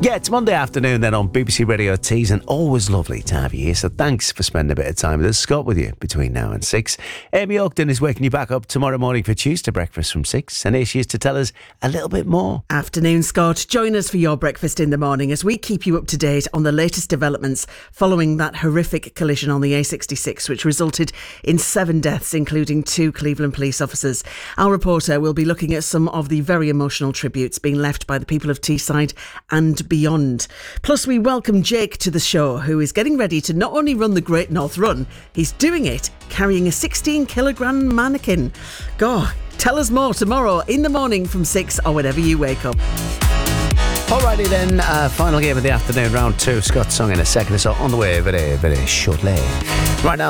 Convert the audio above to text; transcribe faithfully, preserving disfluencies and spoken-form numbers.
Yeah, it's Monday afternoon then on B B C Radio Tees, and always lovely to have you here. So thanks for spending a bit of time with us. Scott with you between now and six. Amy Ogden is waking you back up tomorrow morning for Tuesday breakfast from six. And here she is to tell us a little bit more. Afternoon, Scott. Join us for your breakfast in the morning as we keep you up to date on the latest developments following that horrific collision on the A sixty-six, which resulted in seven deaths, including two Cleveland police officers. Our reporter will be looking at some of the very emotional tributes being left by the people of Teesside and beyond. Plus, we welcome Jake to the show, who is getting ready to not only run the Great North Run, he's doing it carrying a sixteen kilogram mannequin. Go, tell us more tomorrow in the morning from six or whenever you wake up. Alrighty then, uh, final game of the afternoon, round two. Scott's song in a second, so on the way very, very shortly. Right now,